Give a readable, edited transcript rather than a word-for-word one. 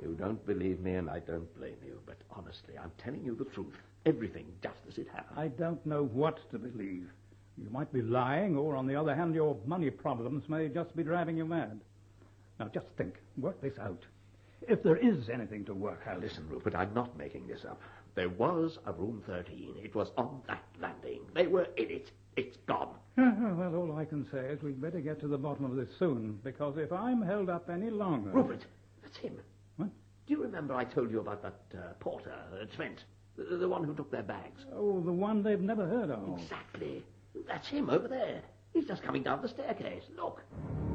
You don't believe me, and I don't blame you. But honestly, I'm telling you the truth. Everything just as it happened. I don't know what to believe. You might be lying, or on the other hand, your money problems may just be driving you mad. Now, just think. Work this out. If there is anything to work out... Listen, Rupert, I'm not making this up. There was a room 13. It was on that landing. They were in it. It's gone. Well, all I can say is we'd better get to the bottom of this soon, because if I'm held up any longer... Rupert, that's him. What? Do you remember I told you about that porter, Trent? The one who took their bags? Oh, the one they've never heard of. Exactly. That's him over there. He's just coming down the staircase. Look.